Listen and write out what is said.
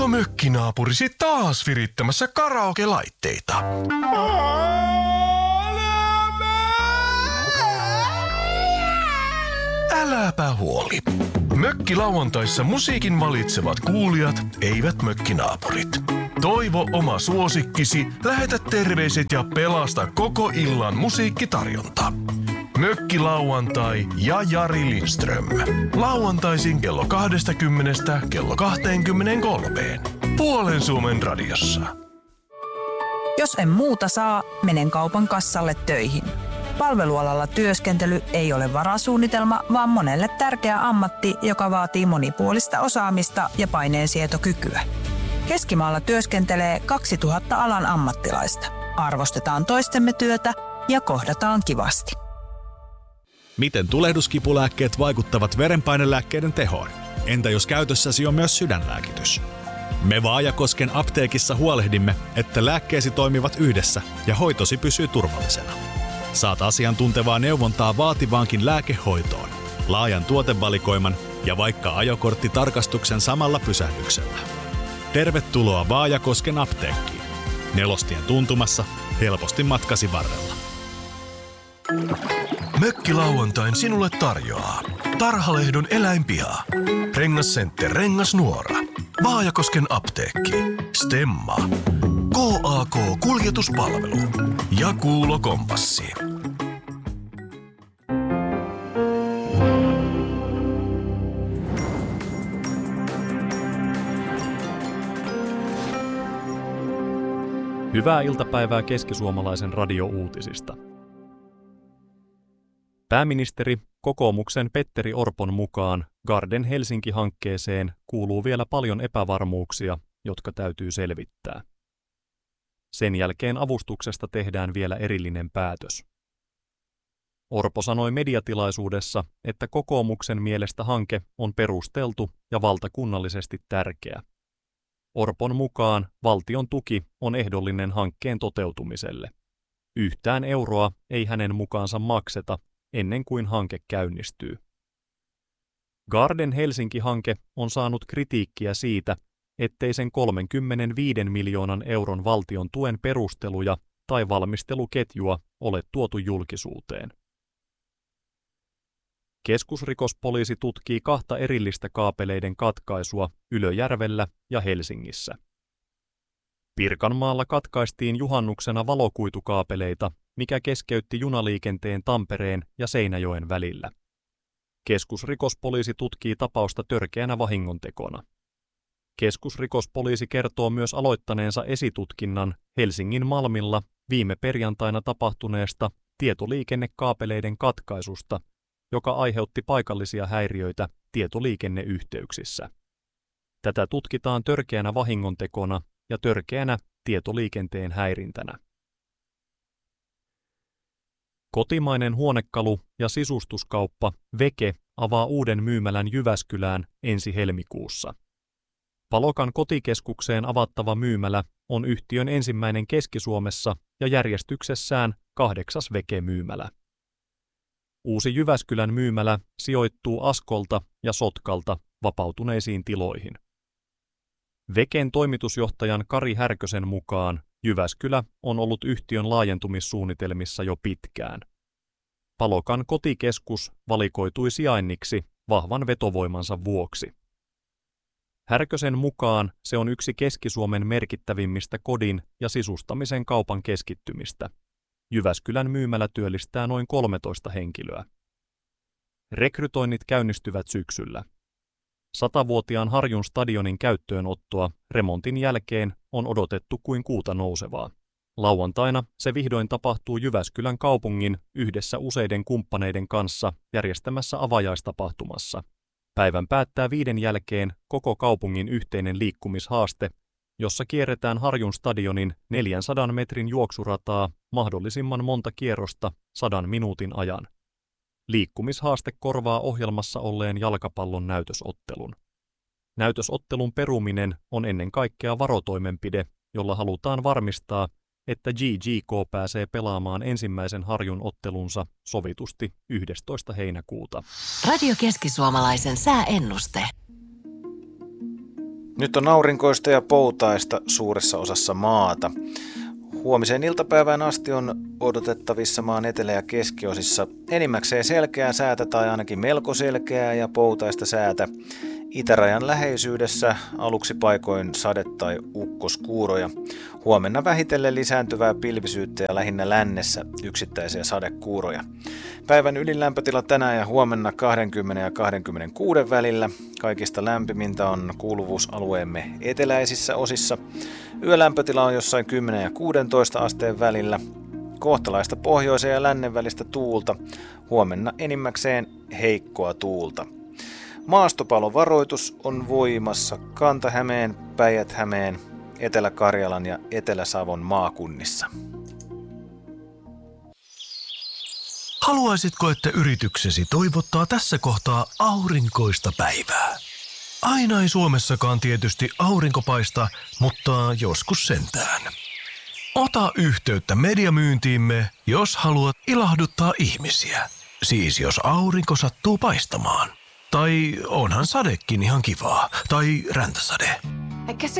Onko mökkinaapurisi taas virittämässä karaoke-laitteita? Äläpä huoli. Mökkilauantaissa musiikin valitsevat kuulijat, eivät mökkinaapurit. Toivo oma suosikkisi, lähetä terveiset ja pelasta koko illan musiikkitarjonta. Mökkilauantai ja Jari Lindström. Lauantaisin kello 20 kello 23. Puolen Suomen radiossa. Jos en muuta saa, menen kaupan kassalle töihin. Palvelualalla työskentely ei ole varasuunnitelma, vaan monelle tärkeä ammatti, joka vaatii monipuolista osaamista ja paineensietokykyä. Keskimaalla työskentelee 2000 alan ammattilaista. Arvostetaan toistemme työtä ja kohdataan kivasti. Miten tulehduskipulääkkeet vaikuttavat verenpainelääkkeiden tehoon? Entä jos käytössäsi on myös sydänlääkitys? Me Vaajakosken apteekissa huolehdimme, että lääkkeesi toimivat yhdessä ja hoitosi pysyy turvallisena. Saat asiantuntevaa neuvontaa vaativaankin lääkehoitoon, laajan tuotevalikoiman ja vaikka ajokorttitarkastuksen samalla pysähdyksellä. Tervetuloa Vaajakosken apteekkiin. Nelostien tuntumassa, helposti matkasi varrella. Mökkilauantain sinulle tarjoaa Tarhalehdon eläinpiha, Rengascenter Rengasnuora, Vaajakosken apteekki, Stemma, KAK Kuljetuspalvelu ja Kuulo Kompassi. Hyvää iltapäivää keskisuomalaisen radiouutisista. Pääministeri kokoomuksen Petteri Orpon mukaan Garden Helsinki-hankkeeseen kuuluu vielä paljon epävarmuuksia, jotka täytyy selvittää. Sen jälkeen avustuksesta tehdään vielä erillinen päätös. Orpo sanoi mediatilaisuudessa, että kokoomuksen mielestä hanke on perusteltu ja valtakunnallisesti tärkeä. Orpon mukaan valtion tuki on ehdollinen hankkeen toteutumiselle. Yhtään euroa ei hänen mukaansa makseta ennen kuin hanke käynnistyy. Garden Helsinki-hanke on saanut kritiikkiä siitä, ettei sen 35 miljoonan euron valtion tuen perusteluja tai valmisteluketjua ole tuotu julkisuuteen. Keskusrikospoliisi tutkii 2 erillistä kaapeleiden katkaisua Ylöjärvellä ja Helsingissä. Pirkanmaalla katkaistiin juhannuksena valokuitukaapeleita, mikä keskeytti junaliikenteen Tampereen ja Seinäjoen välillä. Keskusrikospoliisi tutkii tapausta törkeänä vahingontekona. Keskusrikospoliisi kertoo myös aloittaneensa esitutkinnan Helsingin Malmilla viime perjantaina tapahtuneesta tietoliikennekaapeleiden katkaisusta, joka aiheutti paikallisia häiriöitä tietoliikenneyhteyksissä. Tätä tutkitaan törkeänä vahingontekona ja törkeänä tietoliikenteen häirintänä. Kotimainen huonekalu- ja sisustuskauppa Veke avaa uuden myymälän Jyväskylään ensi helmikuussa. Palokan kotikeskukseen avattava myymälä on yhtiön ensimmäinen Keski-Suomessa ja järjestyksessään 8. Veke-myymälä. Uusi Jyväskylän myymälä sijoittuu Askolta ja Sotkalta vapautuneisiin tiloihin. Veken toimitusjohtajan Kari Härkösen mukaan Jyväskylä on ollut yhtiön laajentumissuunnitelmissa jo pitkään. Palokan kotikeskus valikoitui sijainniksi vahvan vetovoimansa vuoksi. Härkösen mukaan se on yksi Keski-Suomen merkittävimmistä kodin ja sisustamisen kaupan keskittymistä. Jyväskylän myymälä työllistää noin 13 henkilöä. Rekrytoinnit käynnistyvät syksyllä. 100-vuotiaan Harjun stadionin käyttöönottoa remontin jälkeen on odotettu kuin kuuta nousevaa. Lauantaina se vihdoin tapahtuu Jyväskylän kaupungin yhdessä useiden kumppaneiden kanssa järjestämässä avajaistapahtumassa. Päivän päättää 5 jälkeen koko kaupungin yhteinen liikkumishaaste, jossa kierretään Harjun stadionin 400 metrin juoksurataa mahdollisimman monta kierrosta 100 minuutin ajan. Liikkumishaaste korvaa ohjelmassa olleen jalkapallon näytösottelun. Näytösottelun peruminen on ennen kaikkea varotoimenpide, jolla halutaan varmistaa, että GGK pääsee pelaamaan ensimmäisen Harjun ottelunsa sovitusti 11. heinäkuuta. Radio Keski-Suomalaisen sääennuste. Nyt on aurinkoista ja poutaista suuressa osassa maata. Huomiseen iltapäivään asti on odotettavissa maan etelä- ja keskiosissa enimmäkseen selkeää säätä tai ainakin melko selkeää ja poutaista säätä. Itärajan läheisyydessä aluksi paikoin sade- tai ukkoskuuroja. Huomenna vähitellen lisääntyvää pilvisyyttä ja lähinnä lännessä yksittäisiä sadekuuroja. Päivän ydinlämpötila tänään ja huomenna 20 ja 26 välillä. Kaikista lämpimintä on kuuluvuusalueemme eteläisissä osissa. Yölämpötila on jossain 10 ja 16 asteen välillä. Kohtalaista pohjoisen ja lännen välistä tuulta. Huomenna enimmäkseen heikkoa tuulta. Maastopalovaroitus on voimassa Kanta-Hämeen, Päijät-Hämeen, Etelä-Karjalan ja Etelä-Savon maakunnissa. Haluaisitko, että yrityksesi toivottaa tässä kohtaa aurinkoista päivää? Aina ei Suomessakaan tietysti aurinko paista, mutta joskus sentään. Ota yhteyttä mediamyyntiimme, jos haluat ilahduttaa ihmisiä. Siis jos aurinko sattuu paistamaan. Tai onhan sadekin ihan kivaa. Tai räntäsade.